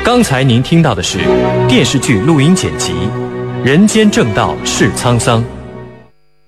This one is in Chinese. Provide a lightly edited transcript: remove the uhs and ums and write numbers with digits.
刚才您听到的是电视剧录音剪辑《人间正道是沧桑》。